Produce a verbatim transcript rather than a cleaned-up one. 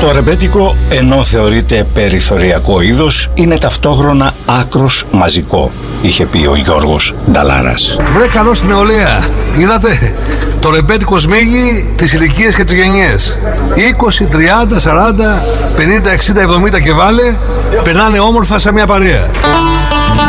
Το ρεμπέτικο, ενώ θεωρείται περιθωριακό είδος, είναι ταυτόχρονα άκρος μαζικό, είχε πει ο Γιώργος Νταλάρας. Βρε καλό στην νεολαία. Είδατε, το ρεμπέτικο σμίγει τις ηλικίες και τις γενιές. είκοσι, τριάντα, σαράντα, πενήντα, εξήντα, εβδομήντα και βάλε, περνάνε όμορφα σαν μια παρέα.